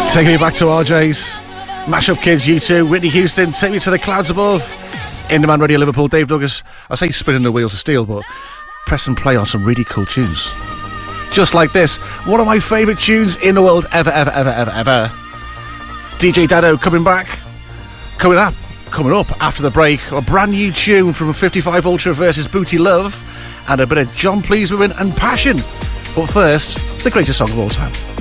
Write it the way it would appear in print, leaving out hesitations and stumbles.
Taking me back to RJ's. Mashup Kids, U2, Whitney Houston, Take Me to the Clouds Above. Indie Radio Liverpool, Dave Douglas. I say spinning the wheels of steel, but press and play on some really cool tunes. Just like this, one of my favourite tunes in the world ever. DJ Dado coming back. Coming up after the break, a brand new tune from 55 Ultra versus Booty Love, and a bit of John Pleasement and Passion. But first, the greatest song of all time.